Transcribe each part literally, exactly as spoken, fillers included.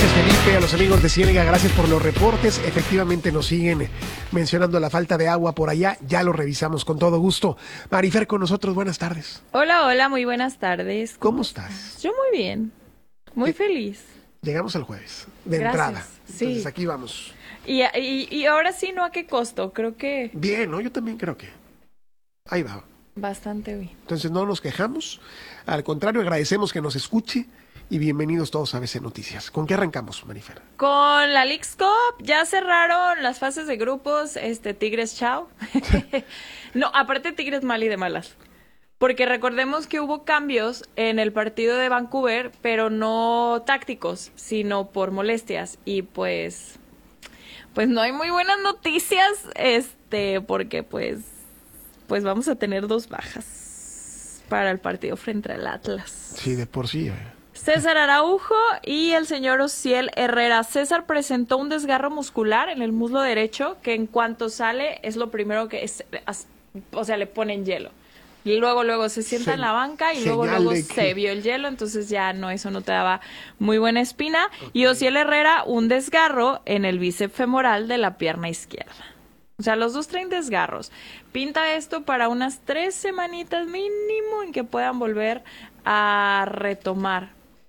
Gracias, Felipe. A los amigos de Ciénega, gracias por los reportes. Efectivamente nos siguen mencionando la falta de agua por allá. Ya lo revisamos con todo gusto. Marifer con nosotros, buenas tardes. Hola, hola, muy buenas tardes. ¿Cómo, ¿Cómo estás? Yo muy bien, muy ¿Qué? feliz. Llegamos al jueves, de Gracias, entrada. sí. Entonces aquí vamos. Y, y, y ahora sí, ¿no? ¿A qué costo? Creo que... Bien, ¿no? Yo también creo que... Ahí va. Bastante bien. Entonces no nos quejamos. Al contrario, agradecemos que nos escuche. Y bienvenidos todos a A B C Noticias. ¿Con qué arrancamos, Marifer? Con la Leagues Cup, ya cerraron las fases de grupos, este Tigres chao. No, aparte Tigres mal y de malas. Porque recordemos que hubo cambios en el partido de Vancouver, pero no tácticos, sino por molestias. Y pues, pues no hay muy buenas noticias, este, porque pues, pues vamos a tener dos bajas para el partido frente al Atlas. Sí, de por sí. Eh. César Araujo y el señor Ociel Herrera. César presentó un desgarro muscular en el muslo derecho que en cuanto sale es lo primero que es, o sea, le ponen hielo. Y luego, luego se sienta se, en la banca y luego, luego que... se vio el hielo, entonces ya no, eso no te daba muy buena espina. Okay. Y Ociel Herrera, un desgarro en el bíceps femoral de la pierna izquierda. O sea, los dos traen desgarros. Pinta esto para unas tres semanitas mínimo en que puedan volver a retomar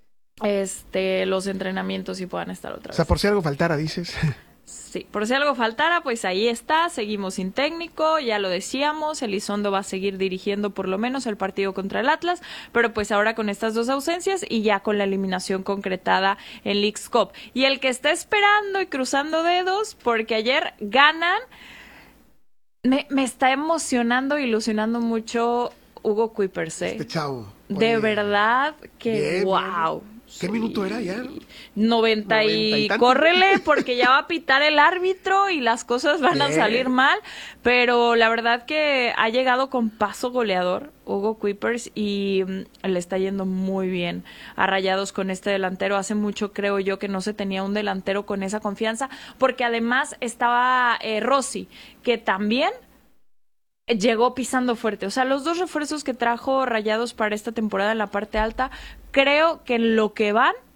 este los entrenamientos y puedan estar otra vez. O sea, por si algo faltara, dices. Sí, por si algo faltara, pues ahí está, seguimos sin técnico, ya lo decíamos, Elizondo va a seguir dirigiendo por lo menos el partido contra el Atlas, pero pues ahora con estas dos ausencias y ya con la eliminación concretada en Leagues Cup. Y el que está esperando y cruzando dedos, porque ayer ganan, me, me está emocionando, ilusionando mucho Hugo Kuipers, ¿eh? Este chavo. De Oye, verdad que bien, wow. Bien. ¿Qué sí. minuto era ya? noventa y, y córrele porque ya va a pitar el árbitro y las cosas van Bien. a salir mal, pero la verdad que ha llegado con paso goleador Hugo Kuipers y um, le está yendo muy bien a Rayados con este delantero. Hace mucho creo yo que no se tenía un delantero con esa confianza, porque además estaba eh, Rossi, que también llegó pisando fuerte. O sea, los dos refuerzos que trajo Rayados para esta temporada en la parte alta, creo que en lo que van